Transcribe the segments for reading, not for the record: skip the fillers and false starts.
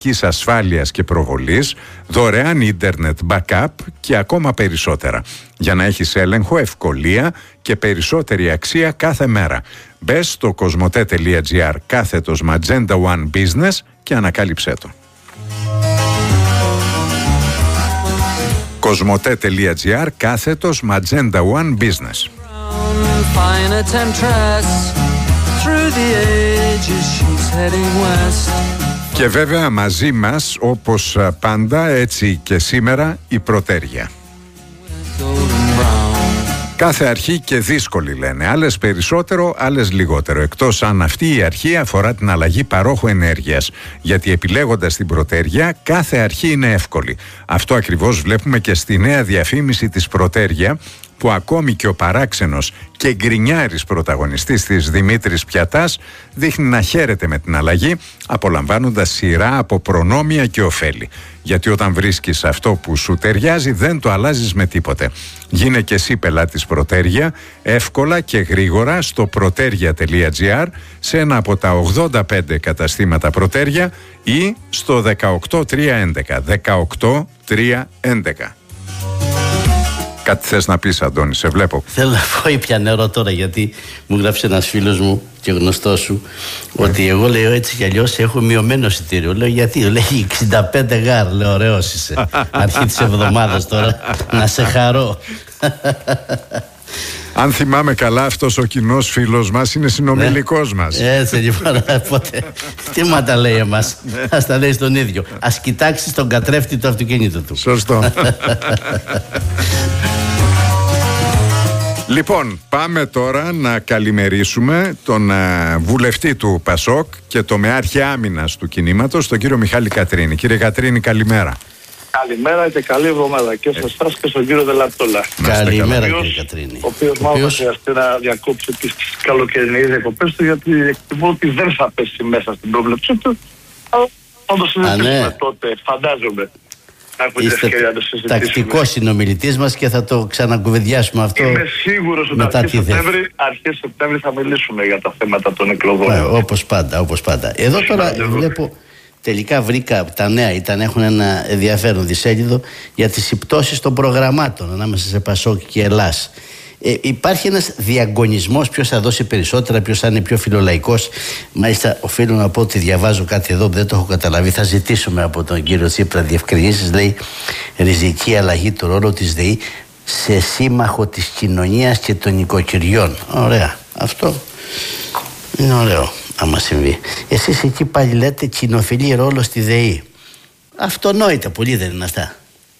κοινωνικής ασφάλειας και προβολής, δωρεάν ίντερνετ backup και ακόμα περισσότερα. Για να έχεις έλεγχο, ευκολία και περισσότερη αξία κάθε μέρα. Μπες στο cosmote.gr/Magenta One Business και ανακάλυψέ το. cosmote.gr/Magenta One Business. Και βέβαια μαζί μας, όπως πάντα, έτσι και σήμερα, η Πρωτέρια. Κάθε αρχή και δύσκολη λένε, άλλες περισσότερο, άλλες λιγότερο, εκτός αν αυτή η αρχή αφορά την αλλαγή παρόχου ενέργειας, γιατί επιλέγοντας την Πρωτέρια κάθε αρχή είναι εύκολη. Αυτό ακριβώς βλέπουμε και στη νέα διαφήμιση της Πρωτέρια, που ακόμη και ο παράξενος και γκρινιάρης πρωταγωνιστής της, Δημήτρης Πιατάς, δείχνει να χαίρεται με την αλλαγή, απολαμβάνοντας σειρά από προνόμια και ωφέλη. Γιατί όταν βρίσκεις αυτό που σου ταιριάζει, δεν το αλλάζεις με τίποτε. Γίνε και εσύ πελάτης Πρωτέρια, εύκολα και γρήγορα στο proteria.gr, σε ένα από τα 85 καταστήματα Πρωτέρια ή στο 18311. 18311. Κάτι θες να πεις, Αντώνη, σε βλέπω. Θέλω να πω ήπια νερό τώρα, γιατί μου γράψε ένας φίλος μου και γνωστός σου ότι εγώ, λέω, έτσι κι αλλιώς έχω μειωμένο εισιτήριο. Λέω, γιατί? Λέει 65 γάρ. Λέω, ωραίος είσαι. Αρχή της εβδομάδας τώρα, να σε χαρώ. Αν θυμάμαι καλά, αυτός ο κοινός φίλος μας είναι συνομιλικός μας. Έτσι λοιπόν, οπότε τι μα τα λέει εμάς? Ας τα λέει στον ίδιο. Ας κοιτάξει στον καθρέφτη του αυτοκίνητου του. Σωστό. Λοιπόν, πάμε τώρα να καλημερίσουμε τον βουλευτή του Πασόκ και το μεάρχη άμυνας του κινήματος, τον κύριο Μιχάλη Κατρίνη. Κύριε Κατρίνη, καλημέρα. Καλημέρα και καλή εβδομάδα και σε εσάς και στον κύριο Δελαπτόλα. Καλημέρα, κύριε Κατρίνη. Ο οποίος μάλλον θα χρειαστεί να διακόψει τις καλοκαιρινές διακοπές του, γιατί εκτιμώ ότι δεν θα πέσει μέσα στην πρόβλεψή του. Αλλά θα το συζητήσουμε τότε, φαντάζομαι. Είστε τακτικός συνομιλητής μας και θα το ξανακουβεντιάσουμε αυτό. Είμαι σίγουρος ότι αρχές Σεπτέμβρη θα μιλήσουμε για τα θέματα των εκλογών. Όπως πάντα, όπως πάντα. Εδώ τώρα βλέπω, τελικά βρήκα τα νέα, έχουν ένα ενδιαφέρον δισέλιδο για τις συμπτώσεις των προγραμμάτων ανάμεσα σε Πασόκ και Ελλάς. Υπάρχει ένας διαγωνισμός, ποιος θα δώσει περισσότερα, ποιος θα είναι πιο φιλολαϊκός. Μάλιστα, οφείλω να πω ότι διαβάζω κάτι εδώ που δεν το έχω καταλαβεί. Θα ζητήσουμε από τον κύριο Τσίπρα διευκρινήσεις. Λέει, ριζική αλλαγή του ρόλου της ΔΕΗ σε σύμμαχο της κοινωνίας και των οικοκυριών. Ωραία. Αυτό είναι ωραίο άμα συμβεί. Εσείς εκεί πάλι λέτε κοινοφιλή ρόλο στη ΔΕΗ. Αυτονόητα πολύ, δεν είναι αυτά?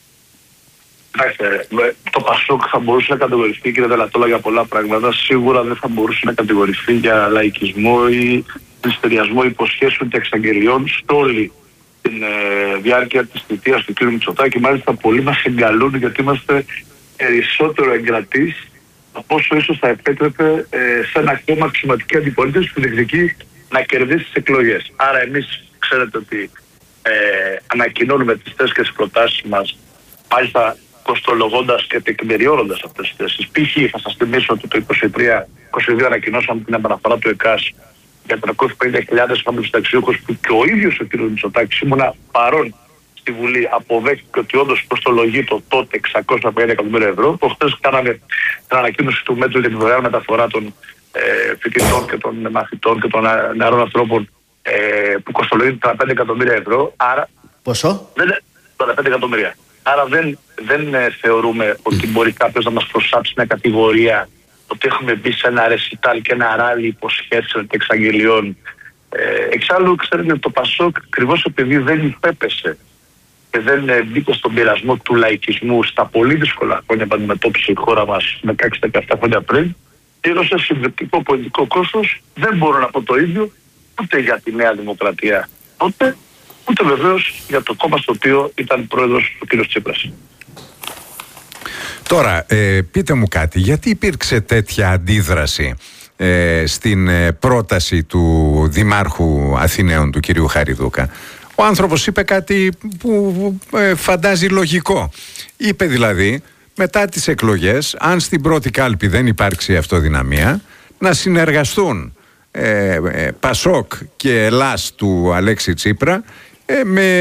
Το Πασόκ θα μπορούσε να κατηγορηθεί, κύριε Δελατόλα, για πολλά πράγματα. Σίγουρα δεν θα μπορούσε να κατηγορηθεί για λαϊκισμό ή πληστηριασμό υποσχέσεων και εξαγγελιών σε όλη τη διάρκεια της θητείας του κ. Μητσοτάκη. Μάλιστα, πολλοί μας εγκαλούν, γιατί είμαστε περισσότερο εγκρατείς από όσο ίσως θα επέτρεπε σε ένα κόμμα αξιωματική αντιπολίτευση που διεκδικεί να κερδίσει τις εκλογές. Άρα, εμείς ξέρετε ότι ανακοινώνουμε τις θέσεις και τις προτάσεις μας, μάλιστα κοστολογώντας και τεκμηριώνοντας αυτές τις θέσεις. Π.χ. θα σας θυμίσω ότι το 2022 ανακοινώσαμε την επαναφορά του ΕΚΑΣ για 350.000 χαμηλοσταξιούχους, που και ο ίδιος ο κ. Μητσοτάκης, ήμουνα παρόν στη Βουλή, αποδέχτηκε ότι όντως προστολογεί το τότε 650 εκατομμύρια ευρώ. Προχθές κάναμε την ανακοίνωση του μέτρου για τη δωρεάν μεταφορά των φοιτητών και των μαθητών και των νεαρών ανθρώπων, που κοστολογεί 35 εκατομμύρια ευρώ. Άρα, πόσο? 35 εκατομμύρια. Άρα δεν θεωρούμε ότι μπορεί κάποιος να μας προσάψει μια κατηγορία ότι έχουμε μπει σε ένα ρεσιτάλ και ένα ράλι υποσχέσεων και εξαγγελιών. Εξάλλου, ξέρετε, το Πασόκ, ακριβώς επειδή δεν υπέπεσε και δεν μπήκε στον πειρασμό του λαϊκισμού στα πολύ δύσκολα χρόνια που αντιμετώπισε η χώρα μας 16-17 χρόνια πριν, πλήρωσε συμβατικό πολιτικό κόστος. Δεν μπορώ να πω το ίδιο ούτε για τη Νέα Δημοκρατία τότε, ούτε βεβαίως για το κόμμα στο οποίο ήταν πρόεδρος ο κ. Τσίπρας. Τώρα, πείτε μου κάτι, γιατί υπήρξε τέτοια αντίδραση στην πρόταση του Δημάρχου Αθηναίων, του κ. Χαριδούκα? Ο άνθρωπος είπε κάτι που φαντάζει λογικό. Είπε δηλαδή, μετά τις εκλογές, αν στην πρώτη κάλπη δεν υπάρξει αυτοδυναμία, να συνεργαστούν Πασόκ και Ελλάς του Αλέξη Τσίπρα με